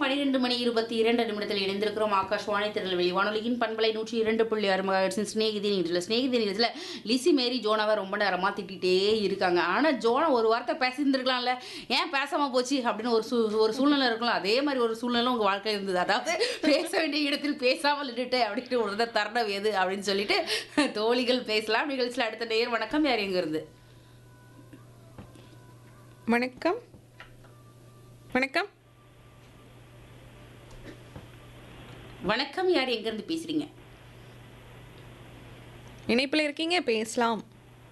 12:22 இணைந்திருக்கிறோம். ஆகாஷ்வாணி திருநெல்வேலி வானொலியின் பண்பலை 102.6 மெகாஹெர்ட்ஸின் சிநேகிதி நிகழ்ச்சியில் சிநேகிதி நிகழ்ச்சியில் லிசி மேரி ஜோனாவை ரொம்ப நேரமாக திட்டிகிட்டே இருக்காங்க. ஆனால் ஜோனா ஒரு வார்த்தை பேசியிருந்துருக்கலாம்ல, ஏன் பேசாமல் போச்சு அப்படின்னு ஒரு சூழ்நிலை இருக்கலாம். அதே மாதிரி ஒரு சூழ்நிலை உங்கள் வாழ்க்கை இருந்தது. அதாவது பேச வேண்டிய இடத்தில் பேசாமல் விட்டுட்டு அப்படின்னு ஒரு தருணம் எது அப்படின்னு சொல்லிட்டு தோழிகள் பேசலாம். நிகழ்ச்சியில் அடுத்த நேர் வணக்கம். யார் எங்க இருந்து? வணக்கம் வணக்கம் வணக்கம். யார் எங்க இருந்து பேசுறீங்க? இணைப்பில் இருக்கீங்க, பேசலாம்.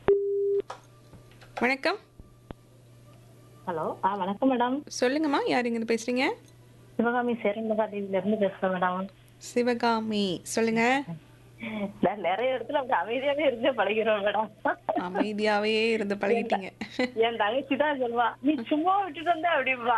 வணக்கம். ஹலோ வணக்கம் மேடம். சொல்லுங்கம்மா, யார் இருந்து பேசுறீங்க? சிவகாமி சேரங்கபாடியில இருந்து பேசுறேன் மேடம். சிவகாமி, சொல்லுங்க. நான் நிறைய இடத்துல அப்படி அமைதியாவே இருந்து பழகிறோம் மேடம். அமைதியாவே இருந்து பழகிட்டீங்க. என் தங்கச்சி தான் சொல்லுவா, நீ சும்மா விட்டுட்டு வந்த அப்படின்பா.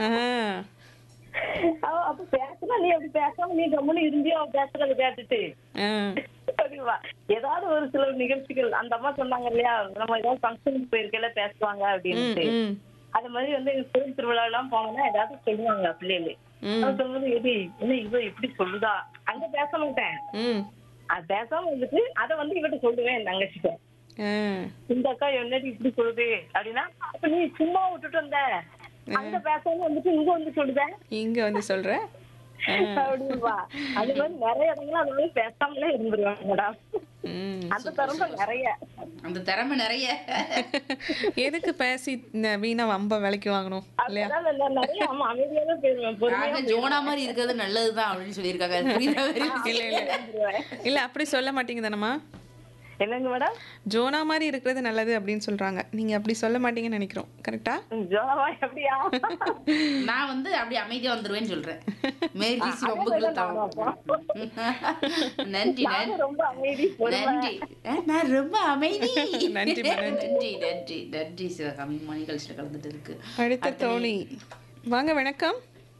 அப்ப பேசுனா நீ அப்படி பேசாம நீ கம்முன்னு இருந்தியோ பேசுறத கேட்டுட்டு அப்படின்பா. ஏதாவது ஒரு சில நிகழ்ச்சிகள் அந்த அம்மா சொன்னாங்க இல்லையா, நம்ம ஏதாவது ஃபங்க்ஷனுக்கு போயிருக்கல பேசுவாங்க அப்படின்ட்டு. அது மாதிரி வந்து கோயில் திருவிழா எல்லாம் போனோம்னா ஏதாவது சொல்லுவாங்க பிள்ளைகளு. சொல்லும்போது எது என்ன இவ இப்படி சொல்லுதா, அங்க பேச மாட்டேன். அது பேசாம வந்துட்டு அதை வந்து இவட்ட சொல்லுவேன் என் தங்கச்சிட்ட. இந்த அக்கா என்னடி இப்படி சொல்லுது அப்படின்னா, அப்ப நீ சும்மா விட்டுட்டு வந்த அங்க பேசாம வந்துட்டு இங்க வந்து சொல்லுத, இங்க வந்து சொல்ற அப்படின்பா. அது மாதிரி நிறைய இடங்களும் அது மாதிரி பேசாமலே இருந்துருவாங்க மேடம். அந்த திறமை நிறைய, அந்த திறமை நிறைய. எதுக்கு பேசி வீணா வம்ப விலைக்கு வாங்கணும் இல்லையா? நிறைய அமைதியாவே போயிருவேன். ஜோனா மாதிரி இருக்கிறது நல்லதுதான் அப்படின்னு சொல்லியிருக்காங்க. இல்ல அப்படி சொல்ல மாட்டீங்க தானம்மா? என்னங்க மேடம்? ஜோனா மாதிரி இருக்கிறது நல்லது அப்படின்னு சொல்றாங்க. நீங்க அப்படி சொல்ல மாட்டீங்கன்னு நினைக்கிறோம். கரெக்டா? ஜோனாவா எப்படியா? நான் வந்து அப்படி அமைதியா வந்துருவேன்னு சொல்றேன். மேரிசி வம்புகள் நன்றி ரொம்ப அமைதி. நன்றி. நான் ரொம்ப அமைதி. நன்றி நன்றி நன்றி நன்றி சிவகாமி நிகழ்ச்சியில் கலந்துட்டு இருக்கு. அடுத்த தோழி வாங்க. வணக்கம்.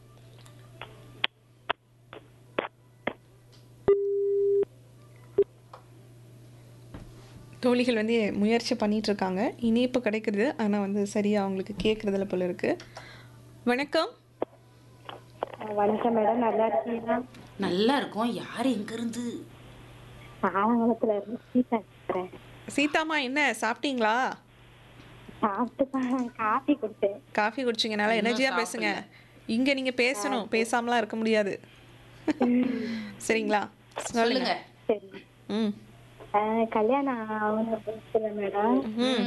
தோழிகள் வந்து முயற்சி பண்ணிட்டு இருக்காங்க, இணைப்பு கிடைக்கிறது, ஆனால் வந்து சரியா அவங்களுக்கு கேட்கறதுல போல இருக்கு. வணக்கம். வணக்கம் மேடம், நல்லா இருக்கீங்களா? நல்லா இருக்கும். யார் எங்க இருந்து? ஆவணத்துல இருந்து சீதா பேசுறேன். சீதாமா, என்ன சாப்பிட்டீங்களா? சாப்பிட்டு காஃபி குடிச்சேன். காஃபி குடிச்சிங்கனால எனர்ஜியா பேசுங்க. இங்க நீங்க பேசணும், பேசாமலாம் இருக்க முடியாது. சரிங்களா? சொல்லுங்க. சரி. கல்யாணம் ஆகணும் மேடம்.